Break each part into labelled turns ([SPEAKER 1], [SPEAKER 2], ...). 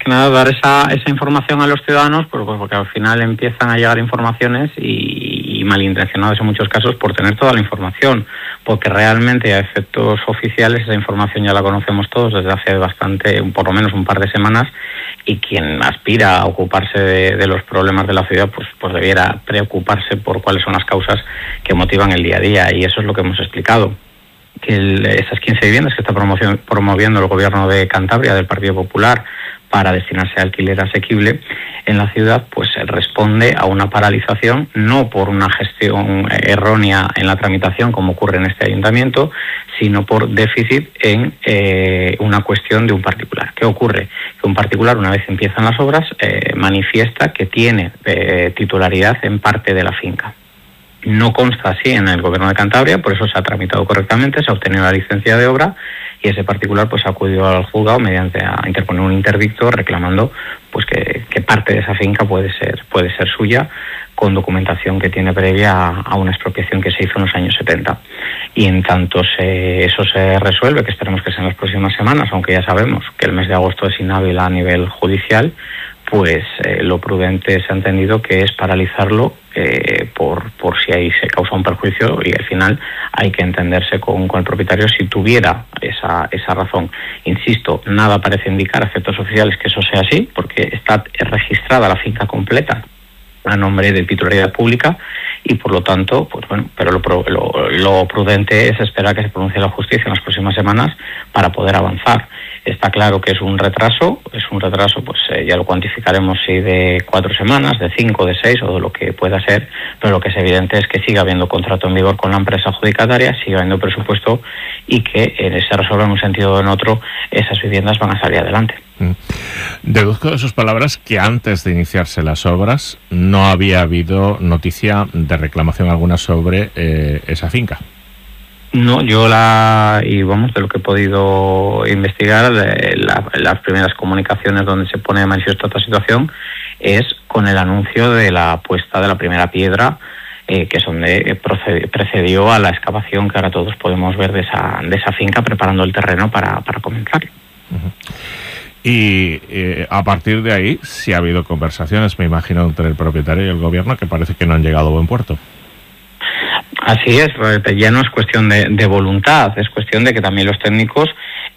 [SPEAKER 1] que nada dar esa información a los ciudadanos, porque al final empiezan a llegar informaciones y malintencionadas en muchos casos por tener toda la información, porque realmente a efectos oficiales esa información ya la conocemos todos desde hace bastante, por lo menos un par de semanas, y quien aspira a ocuparse de los problemas de la ciudad pues debiera preocuparse por cuáles son las causas que motivan el día a día, y eso es lo que hemos explicado. Que esas 15 viviendas que está promoviendo el gobierno de Cantabria del Partido Popular para destinarse a alquiler asequible en la ciudad, pues responde a una paralización, no por una gestión errónea en la tramitación como ocurre en este ayuntamiento, sino por déficit en una cuestión de un particular. ¿Qué ocurre? Que un particular, una vez empiezan las obras, manifiesta que tiene titularidad en parte de la finca. No consta así en el gobierno de Cantabria, por eso se ha tramitado correctamente, se ha obtenido la licencia de obra y ese particular pues acudió al juzgado a interponer un interdicto reclamando pues que parte de esa finca puede ser suya, con documentación que tiene previa a una expropiación que se hizo en los años 70. Y en tanto eso se resuelve, que esperemos que sea en las próximas semanas, aunque ya sabemos que el mes de agosto es inhábil a nivel judicial, pues lo prudente se ha entendido que es paralizarlo por si ahí se causa un perjuicio, y al final hay que entenderse con el propietario si tuviera esa razón. Insisto, nada parece indicar a efectos oficiales que eso sea así, porque está registrada la finca completa a nombre de titularidad pública y por lo tanto, pues bueno, pero lo prudente es esperar que se pronuncie la justicia en las próximas semanas para poder avanzar. Está claro que es un retraso, pues ya lo cuantificaremos si de 4 semanas, de 5, de 6 o de lo que pueda ser, pero lo que es evidente es que siga habiendo contrato en vigor con la empresa adjudicataria, siga habiendo presupuesto y que se resuelva en un sentido o en otro, esas viviendas van a salir adelante.
[SPEAKER 2] Deduzco de sus palabras que antes de iniciarse las obras no había habido noticia de reclamación alguna sobre esa finca.
[SPEAKER 1] No, de lo que he podido investigar, las primeras comunicaciones donde se pone de manifiesto esta situación es con el anuncio de la puesta de la primera piedra, que es donde precedió a la excavación que ahora todos podemos ver de esa finca, preparando el terreno para comenzar.
[SPEAKER 2] Uh-huh. Y a partir de ahí sí ha habido conversaciones, me imagino, entre el propietario y el gobierno, que parece que no han llegado a buen puerto.
[SPEAKER 1] Así es, ya no es cuestión de voluntad, es cuestión de que también los técnicos,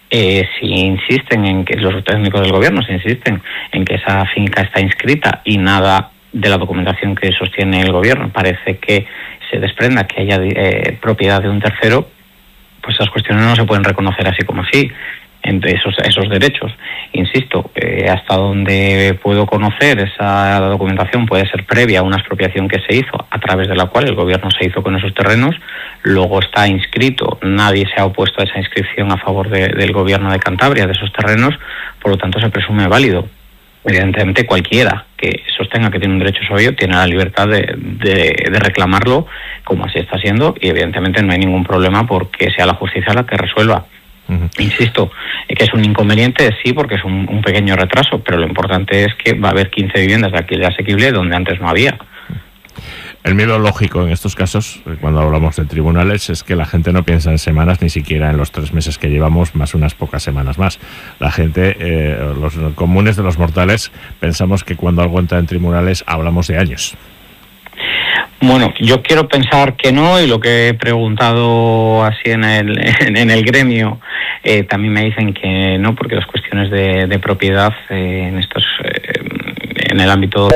[SPEAKER 1] los técnicos del gobierno se insisten en que esa finca está inscrita y nada de la documentación que sostiene el gobierno parece que se desprenda que haya propiedad de un tercero, pues esas cuestiones no se pueden reconocer así como así. Entre esos derechos, insisto, hasta donde puedo conocer, esa documentación puede ser previa a una expropiación que se hizo, a través de la cual el gobierno se hizo con esos terrenos, luego está inscrito, nadie se ha opuesto a esa inscripción a favor del gobierno de Cantabria, de esos terrenos, por lo tanto se presume válido. Evidentemente cualquiera que sostenga que tiene un derecho sobre ello tiene la libertad de reclamarlo, como así está siendo, y evidentemente no hay ningún problema porque sea la justicia la que resuelva. Uh-huh. Insisto, que es un inconveniente, sí, porque es un pequeño retraso, pero lo importante es que va a haber 15 viviendas de alquiler asequible donde antes no había.
[SPEAKER 2] El miedo lógico en estos casos, cuando hablamos de tribunales, es que la gente no piensa en semanas, ni siquiera en los 3 meses que llevamos, más unas pocas semanas más. La gente, los comunes de los mortales, pensamos que cuando algo entra en tribunales hablamos de años.
[SPEAKER 1] Bueno, yo quiero pensar que no, y lo que he preguntado así en el gremio también me dicen que no, porque las cuestiones de propiedad en el ámbito...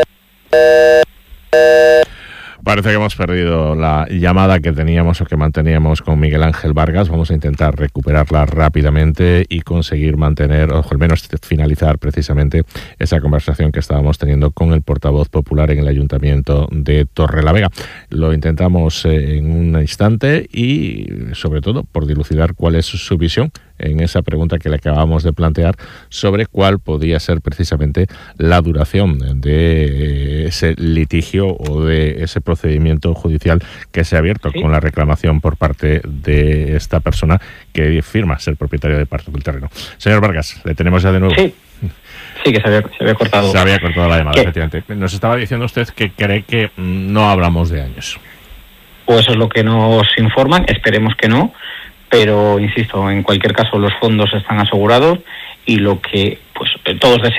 [SPEAKER 2] Parece que hemos perdido la llamada que teníamos o que manteníamos con Miguel Ángel Vargas. Vamos a intentar recuperarla rápidamente y conseguir mantener, o al menos finalizar precisamente esa conversación que estábamos teniendo con el portavoz popular en el Ayuntamiento de Torrelavega. Lo intentamos en un instante y, sobre todo, por dilucidar cuál es su visión en esa pregunta que le acabamos de plantear sobre cuál podía ser precisamente la duración de ese litigio o de ese procedimiento judicial que se ha abierto con la reclamación por parte de esta persona que afirma ser propietario de parte del terreno. Señor Vargas, le tenemos ya de nuevo.
[SPEAKER 1] Sí, que se había cortado.
[SPEAKER 2] Se había cortado la llamada, efectivamente. Nos estaba diciendo usted que cree que no hablamos de años. Pues
[SPEAKER 1] eso es lo que nos informan, esperemos que no. Pero, insisto, en cualquier caso los fondos están asegurados y lo que pues todos deseamos